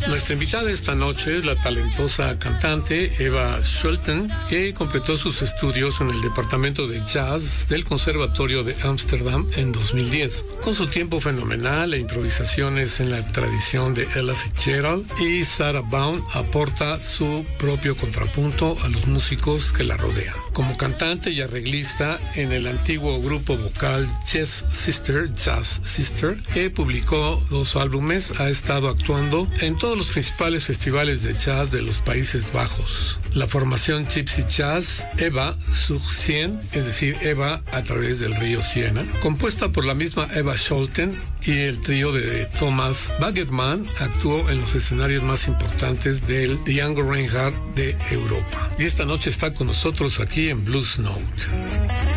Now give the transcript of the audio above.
Nuestra invitada esta noche es la talentosa cantante Eva Scholten, que completó sus estudios en el departamento de jazz del Conservatorio de Ámsterdam en 2010. Con su tiempo fenomenal e improvisaciones en la tradición de Ella Fitzgerald y Sarah Vaughan, aporta su propio contrapunto a los músicos que la rodean. Como cantante y arreglista en el antiguo grupo vocal Jazz Sister, que publicó 2 álbumes, ha estado actuando en todos los principales festivales de jazz de los Países Bajos. La formación Gypsy Jazz, Eva sur Seine, es decir, Eva a través del río Siena, compuesta por la misma Eva Scholten y el trío de Thomas Bagerman, actuó en los escenarios más importantes del Django Reinhardt de Europa. Y esta noche está con nosotros aquí en Blues Note.